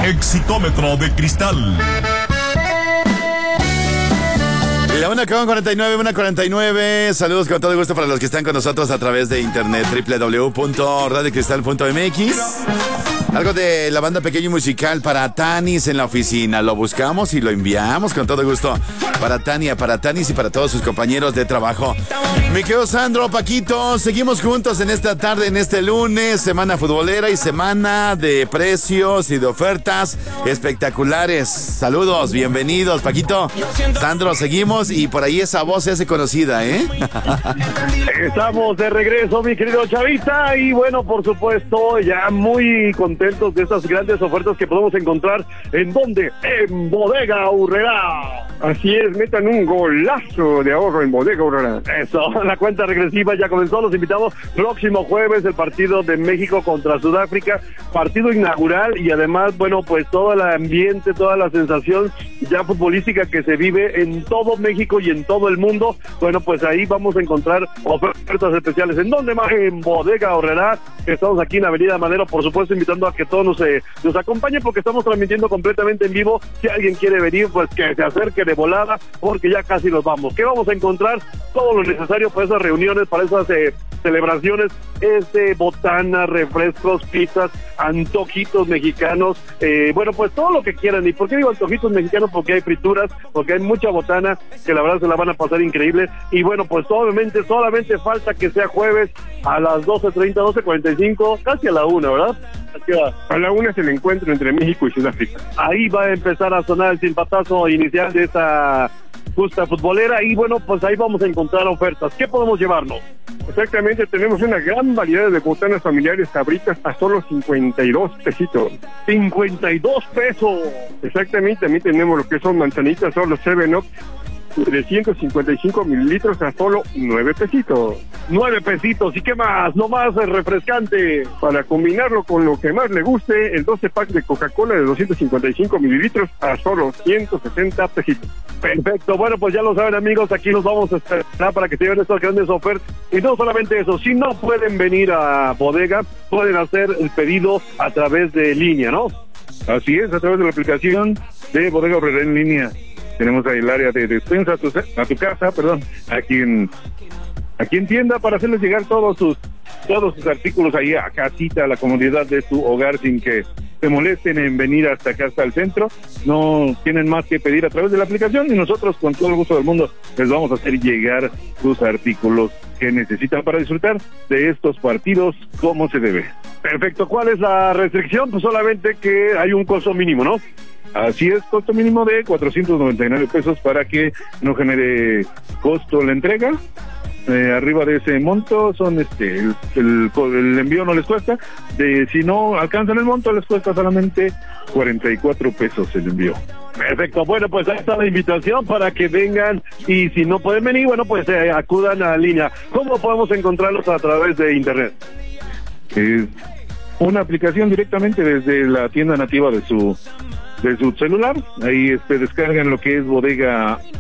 Exitómetro de cristal. La 1:49. Saludos con todo gusto para los que están con nosotros a través de internet, www.radiocristal.mx. Algo de la banda Pequeño Musical para Tanis en la oficina. Lo buscamos y lo enviamos con todo gusto para Tania, para Tanis y para todos sus compañeros de trabajo. Mi querido Sandro, Paquito, seguimos juntos en esta tarde, en este lunes, semana futbolera y semana de precios y de ofertas espectaculares. Saludos, bienvenidos, Paquito. Sandro, seguimos y por ahí esa voz se hace conocida, ¿eh? Estamos de regreso, mi querido Chavita, y bueno, por supuesto, ya muy contentos de estas grandes ofertas que podemos encontrar. ¿En dónde? En Bodega Aurrerá. Así es, metan un golazo de ahorro en Bodega Aurrerá. Eso, la cuenta regresiva ya comenzó. Los invitamos próximo jueves, el partido de México contra Sudáfrica, partido inaugural, y además, bueno, pues todo el ambiente, toda la sensación ya futbolística que se vive en todo México y en todo el mundo. Bueno, pues ahí vamos a encontrar ofertas especiales. ¿En dónde más? En Bodega Aurrerá. Estamos aquí en Avenida Madero, por supuesto, invitando a que todos nos acompañen, porque estamos transmitiendo completamente en vivo. Si alguien quiere venir, pues que se acerque de volada, porque ya casi nos vamos. ¿Qué vamos a encontrar? Todo lo necesario para esas reuniones, para esas celebraciones, botana, refrescos, pizzas, antojitos mexicanos, bueno, pues todo lo que quieran. ¿Y por qué digo antojitos mexicanos? Porque hay frituras, porque hay mucha botana, que la verdad se la van a pasar increíble. Y bueno, pues obviamente solamente falta que sea jueves a las 12:30, 12:45, casi a la 1, ¿verdad? A la 1 es el encuentro entre México y Sudáfrica. Ahí va a empezar a sonar el silbatazo inicial de esta justa futbolera, y bueno, pues ahí vamos a encontrar ofertas. ¿Qué podemos llevarnos? Exactamente, tenemos una gran variedad de botanas familiares Sabritas a solo 52 pesitos. 52 pesos. Exactamente, también tenemos lo que son manzanitas, solo 7-Up, 355 mililitros a solo 9 pesitos. 9 pesitos, ¿y qué más? No más refrescante. Para combinarlo con lo que más le guste, el 12 pack de Coca-Cola de 255 mililitros a solo 160 pesitos. Perfecto, bueno, pues ya lo saben, amigos, aquí los vamos a esperar para que se lleven estas grandes ofertas. Y no solamente eso, si no pueden venir a Bodega, pueden hacer el pedido a través de línea, ¿no? Así es, a través de la aplicación de Bodega Aurrerá en línea. Tenemos ahí el área de despensa a tu casa, aquí en tienda, para hacerles llegar todos sus artículos ahí a casita, a la comodidad de tu hogar, sin que se molesten en venir hasta acá, hasta el centro. No tienen más que pedir a través de la aplicación, y nosotros con todo el gusto del mundo les vamos a hacer llegar sus artículos que necesitan para disfrutar de estos partidos como se debe. Perfecto, ¿cuál es la restricción? Pues solamente que hay un costo mínimo, ¿no? Así es, costo mínimo de 499 pesos para que no genere costo la entrega. Arriba de ese monto son el envío no les cuesta. Si no alcanzan el monto, les cuesta solamente 44 pesos el envío. Perfecto, bueno, pues ahí está la invitación para que vengan, y si no pueden venir, bueno, pues acudan a la línea. ¿Cómo podemos encontrarlos a través de internet? Una aplicación directamente desde la tienda nativa de su celular. Ahí descargan lo que es Bodega